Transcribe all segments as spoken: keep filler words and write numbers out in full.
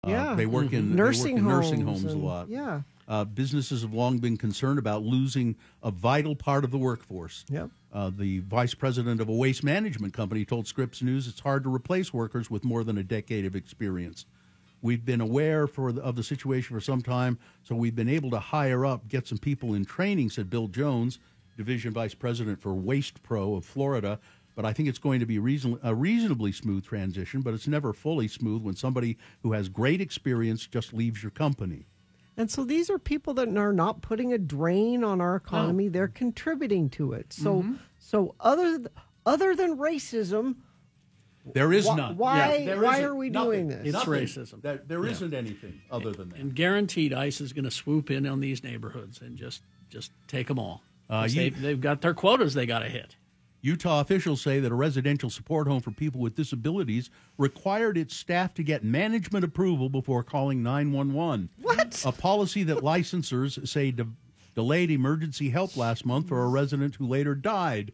Yeah. Uh, they work in, nursing, they work in homes nursing homes and, a lot. Yeah. Uh, businesses have long been concerned about losing a vital part of the workforce. Yep. Uh, the vice president of a waste management company told Scripps News it's hard to replace workers with more than a decade of experience. We've been aware for the, of the situation for some time, so we've been able to hire up, get some people in training, said Bill Jones, division vice president for Waste Pro of Florida. But I think it's going to be reason, a reasonably smooth transition, but it's never fully smooth when somebody who has great experience just leaves your company. And so these are people that are not putting a drain on our economy. No. They're contributing to it. So, Mm-hmm. so other th- other than racism, There is wh- none. why Yeah, there why isn't. are we Nothing. doing this? It's Nothing. racism. There, there Yeah. isn't anything other than that. And guaranteed ICE is going to swoop in on these neighborhoods and just just take them all. Uh, 'Cause you- they've, they've got their quotas they got to hit. Utah officials say that a residential support home for people with disabilities required its staff to get management approval before calling nine one one. What? A policy that licensors say de- delayed emergency help last month for a resident who later died.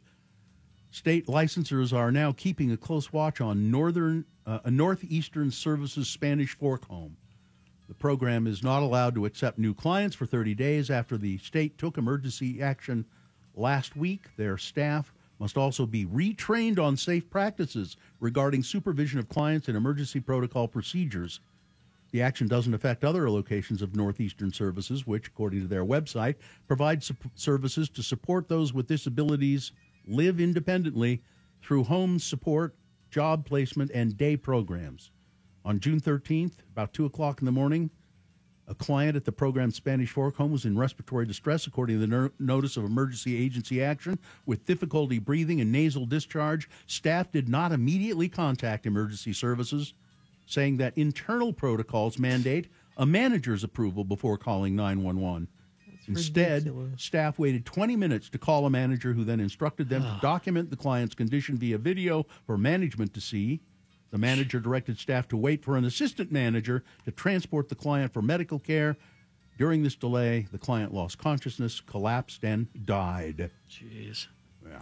State licensors are now keeping a close watch on Northern uh, a Northeastern Services Spanish Fork home. The program is not allowed to accept new clients for thirty days after the state took emergency action last week. Their staff must also be retrained on safe practices regarding supervision of clients and emergency protocol procedures. The action doesn't affect other locations of Northeastern Services, which, according to their website, provide su- services to support those with disabilities live independently through home support, job placement, and day programs. On June thirteenth, about two o'clock in the morning, a client at the program's Spanish Fork home was in respiratory distress, according to the ner- notice of emergency agency action, with difficulty breathing and nasal discharge. Staff did not immediately contact emergency services, saying that internal protocols mandate a manager's approval before calling nine one one. Instead, ridiculous. staff waited twenty minutes to call a manager who then instructed them to document the client's condition via video for management to see. The manager directed staff to wait for an assistant manager to transport the client for medical care. During this delay, the client lost consciousness, collapsed, and died. Jeez. Yeah.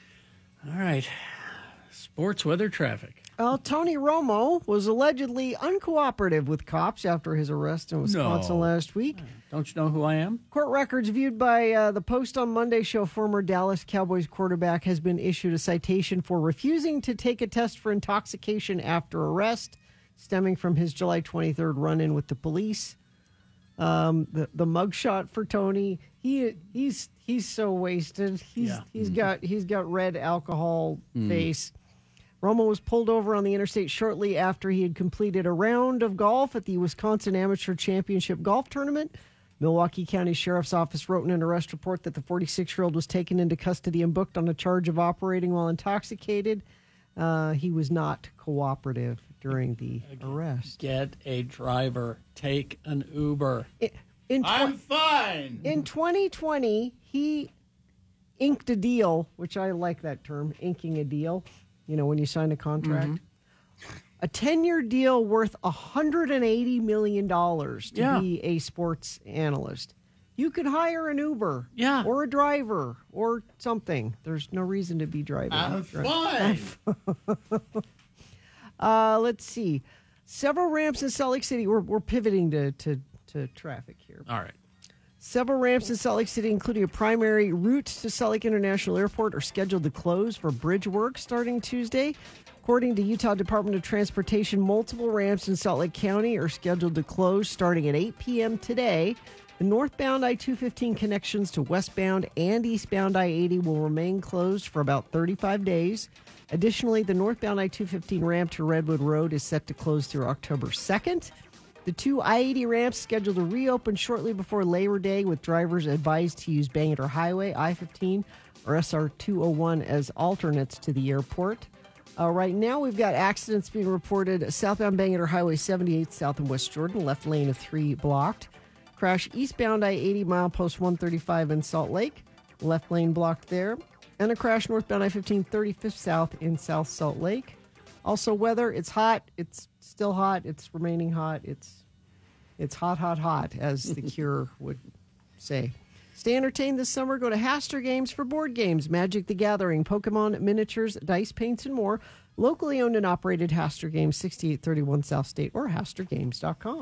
All right. Sports, weather, traffic. Well, Tony Romo was allegedly uncooperative with cops after his arrest in Wisconsin No. last week. Don't you know who I am? Court records viewed by uh, the Post on Monday show former Dallas Cowboys quarterback has been issued a citation for refusing to take a test for intoxication after arrest, stemming from his July twenty-third run-in with the police. Um, the the mugshot for Tony, he he's he's so wasted. He's Yeah. he's got he's got red alcohol face. Romo was pulled over on the interstate shortly after he had completed a round of golf at the Wisconsin Amateur Championship Golf Tournament. Milwaukee County Sheriff's Office wrote in an arrest report that the forty-six-year-old was taken into custody and booked on a charge of operating while intoxicated. Uh, he was not cooperative during the arrest. Get a driver. Take an Uber. In, I'm tw- fine. in twenty twenty, he inked a deal, which I like that term, inking a deal, you know, when you sign a contract. Mm-hmm. A ten-year deal worth one hundred eighty million dollars to Yeah. be a sports analyst. You could hire an Uber Yeah. or a driver or something. There's no reason to be driving. I'm Dri- fine. Uh, let's see. Several ramps in Salt Lake City. We're, we're pivoting to, to, to traffic here. All right. Several ramps in Salt Lake City, including a primary route to Salt Lake International Airport, are scheduled to close for bridge work starting Tuesday. According to Utah Department of Transportation, multiple ramps in Salt Lake County are scheduled to close starting at eight p.m. today. The northbound I two fifteen connections to westbound and eastbound I eighty will remain closed for about thirty-five days. Additionally, the northbound I two fifteen ramp to Redwood Road is set to close through October second. The two I eighty ramps scheduled to reopen shortly before Labor Day, with drivers advised to use Bangor Highway, I fifteen, or S R two oh one as alternates to the airport. Uh, right now, we've got accidents being reported southbound Bangor Highway seventy-eight south and West Jordan, left lane of three blocked. Crash eastbound I eighty, milepost one thirty-five in Salt Lake, left lane blocked there. And a crash northbound I fifteen, thirty-fifth south in South Salt Lake. Also, weather, it's hot. It's still hot. It's remaining hot. It's it's hot, hot, hot, as the Cure would say. Stay entertained this summer. Go to Haster Games for board games, Magic the Gathering, Pokemon miniatures, dice paints, and more. Locally owned and operated Haster Games, sixty-eight thirty-one South State, or haster games dot com.